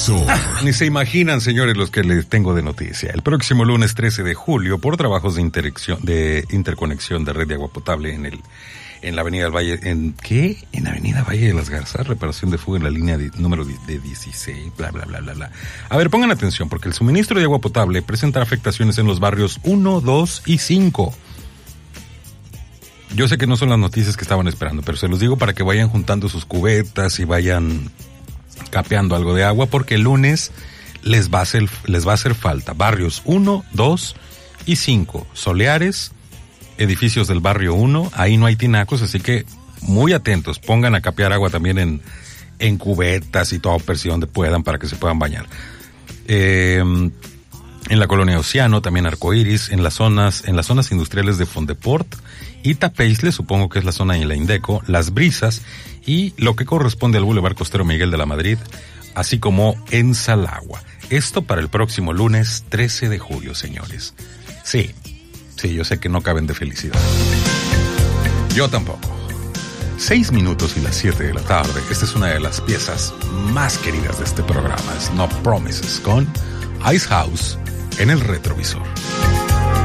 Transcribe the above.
Retrovisor. Ni se imaginan, señores, los que les tengo de noticia. El próximo lunes 13 de julio, por trabajos de interconexión de red de agua potable en la Avenida del Valle, ¿en Avenida Valle de las Garzas, reparación de fuga en la línea número de 16, bla, bla, bla, bla, bla. A ver, pongan atención, porque el suministro de agua potable presentará afectaciones en los barrios 1, 2 y 5. Yo sé que no son las noticias que estaban esperando, pero se los digo para que vayan juntando sus cubetas y vayan capeando algo de agua, porque el lunes les va a hacer falta. Barrios 1, 2 y 5, Soleares, edificios del barrio 1, ahí no hay tinacos, así que muy atentos, pongan a capear agua también en cubetas y todo, por si donde puedan, para que se puedan bañar. En la colonia Océano, también Arcoiris, en las zonas industriales de Fondeport, Itapeisle, supongo que es la zona de la Indeco, Las Brisas y lo que corresponde al Boulevard Costero Miguel de la Madrid, así como en Salagua. Esto para el próximo lunes 13 de julio, señores. Sí, yo sé que no caben de felicidad. Yo tampoco. 6 minutos y las 7 de la tarde. Esta es una de las piezas más queridas de este programa. Es No Promises con Ice House en el retrovisor.